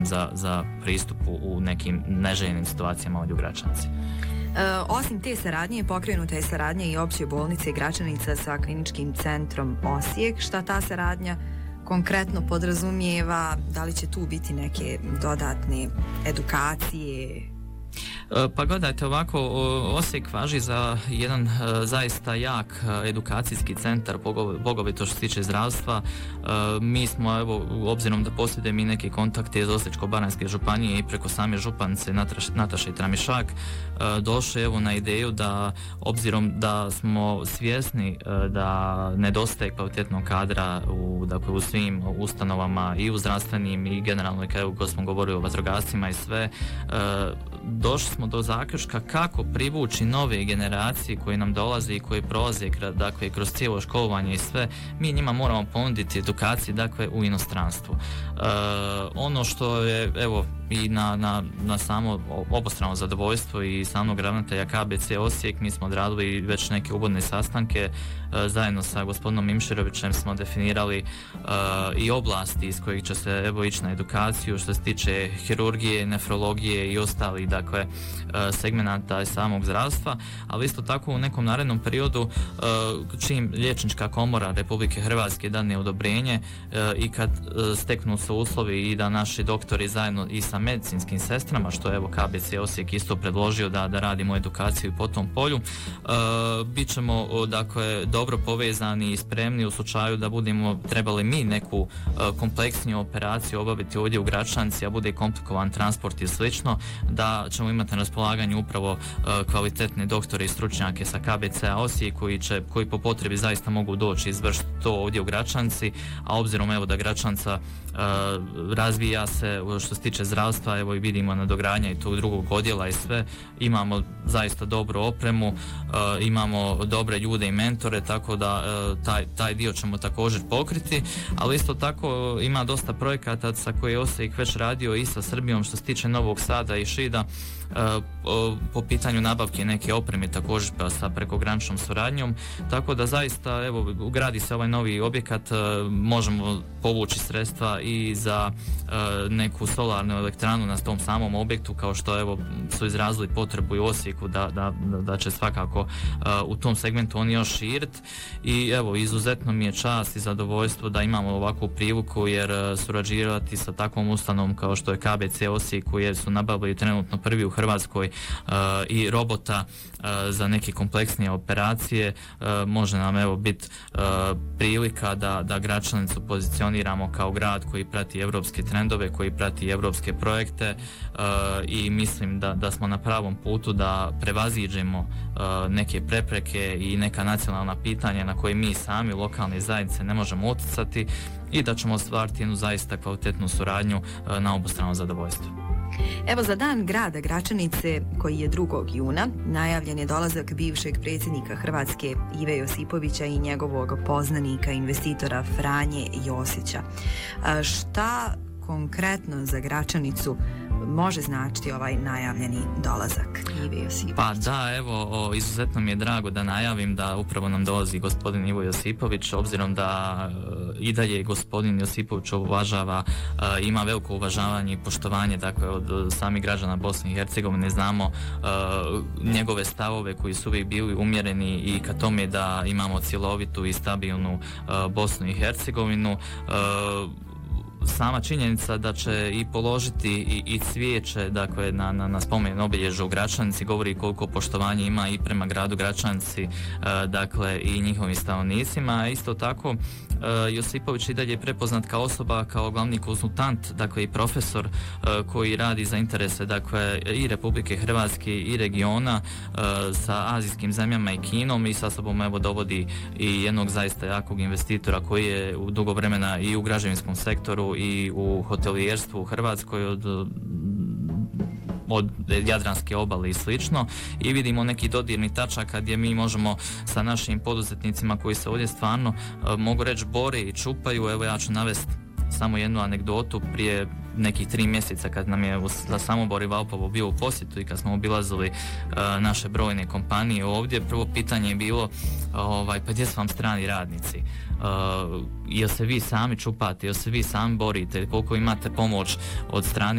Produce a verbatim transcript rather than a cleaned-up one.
za, za pristup u nekim neželjenim situacijama ovdje u Gračanici. E, osim te saradnje, pokrenuta je saradnja i opće bolnice Gračanica sa kliničkim centrom Osijek. Šta ta saradnja konkretno podrazumijeva? Da li će tu biti neke dodatne edukacije? Pa gledajte, ovako, Osijek važi za jedan zaista jak edukacijski centar, poglavito što se tiče zdravstva. Mi smo, evo, obzirom da posjedujemo i neke kontakte iz Osječko-baranjske županije i preko same županice Nataše Tramišak, došli evo na ideju da, obzirom da smo svjesni da nedostaje kvalitetnog kadra u, dakle, u svim ustanovama i u zdravstvenim i generalno, kako smo govorili o vatrogascima i sve, došli smo do zaključka kako privući nove generacije koje nam dolaze i koje prolaze, dakle, kroz cijelo školovanje i sve. Mi njima moramo ponuditi edukacije, dakle, u inostranstvu. E, ono što je, evo, i na, na, na samo obostrano zadovoljstvo i samog ravnatelja K B C Osijek, mi smo odradili već neke uvodne sastanke, e, zajedno sa gospodinom Imširovićem smo definirali e, i oblasti iz kojih će se, evo, ići na edukaciju što se tiče hirurgije, nefrologije i ostali, dakle, segmenata samog zdravstva, ali isto tako u nekom narednom periodu, čim Liječnička komora Republike Hrvatske dadne odobrenje i kad steknu se uslovi i da naši doktori zajedno i sa medicinskim sestrama, što je, evo, K B C Osijek isto predložio da, da radimo edukaciju po tom polju, bit ćemo, dakle, dobro povezani i spremni u slučaju da budemo trebali mi neku kompleksniju operaciju obaviti ovdje u Gračanici, a bude komplikovan transport i slično, da ćemo imati na raspolaganju upravo uh, kvalitetne doktore i stručnjake sa K B C-a Osijek koji će, koji po potrebi zaista mogu doći i izvršiti to ovdje u Gračanici, a obzirom, evo, da Gračanica uh, razvija se što se tiče zdravstva, evo, i vidimo nadogradnja i tog drugog odjela i sve, imamo zaista dobru opremu, uh, imamo dobre ljude i mentore, tako da uh, taj, taj dio ćemo također pokriti, ali isto tako ima dosta projekata sa koje je Osijek već radio i sa Srbijom što se tiče Novog Sada i Šida, Uh, po pitanju nabavke neke opreme također pa sa prekograničnom suradnjom, tako da zaista, evo, ugradi se ovaj novi objekat, uh, možemo povući sredstva i za uh, neku solarnu elektranu na tom samom objektu, kao što, evo, su izrazili potrebu i u Osijeku da, da, da će svakako uh, u tom segmentu oni još širiti i, evo, izuzetno mi je čast i zadovoljstvo da imamo ovakvu privuku, jer uh, surađivati sa takvom ustanovom kao što je K B C Osijek, koji su nabavili trenutno prvi u Hrvatskoj uh, i robota uh, za neke kompleksnije operacije, uh, može nam, evo, biti uh, prilika da, da Gračanicu pozicioniramo kao grad koji prati evropske trendove, koji prati evropske projekte uh, i mislim da, da smo na pravom putu da prevaziđemo uh, neke prepreke i neka nacionalna pitanja na koje mi sami, lokalne zajednice, ne možemo utjecati i da ćemo ostvariti jednu zaista kvalitetnu suradnju uh, na obostrano zadovoljstvo. Evo, za dan grada Gračanice, koji je drugog juna, najavljen je dolazak bivšeg predsjednika Hrvatske Ive Josipovića i njegovog poznanika, investitora Franje Josića. A šta konkretno za Gračanicu može značiti ovaj najavljeni dolazak Ive Josipovića? Pa da, evo, o, izuzetno mi je drago da najavim da upravo nam dolazi gospodin Ivo Josipović, obzirom da e, i dalje gospodin Josipović uvažava, e, ima veliko uvažavanje i poštovanje, dakle, od, od samih građana Bosne i Hercegovine. Znamo e, njegove stavove koji su uvijek bili umjereni i ka tome da imamo cjelovitu i stabilnu e, Bosnu i Hercegovinu. E, sama činjenica da će i položiti i, i cvijeće, dakle, na, na, na spomen obilježja u Gračanici govori koliko poštovanja ima i prema gradu Gračanici, e, dakle, i njihovim stanovnicima. Isto tako, e, Josipović i dalje je prepoznat kao osoba, kao glavni konsultant, dakle, i profesor e, koji radi za interese, dakle, i Republike Hrvatske i regiona e, sa azijskim zemljama i Kinom, i sa sobom, evo, dovodi i jednog zaista jakog investitora koji je u dugo vremena i u građevinskom sektoru i u hotelijerstvu u Hrvatskoj od, od Jadranske obale i slično, i vidimo neki dodirni tačaka gdje mi možemo sa našim poduzetnicima koji se ovdje stvarno, mogu reći, bore i čupaju. Evo, ja ću navesti samo jednu anegdotu. Prije nekih tri mjeseca kad nam je za Samobor i Valpovo bio u posjetu i kad smo obilazili uh, naše brojne kompanije ovdje, prvo pitanje je bilo ovaj, pa gdje su vam strani radnici? Uh, jel se vi sami čupate, jel se vi sami borite, koliko imate pomoć od strane